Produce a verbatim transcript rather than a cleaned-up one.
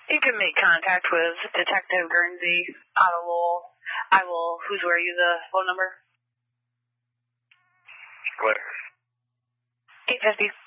You can make contact with Detective Guernsey out of Lowell. I will, who's where you the phone number? Go ahead. eight fifty.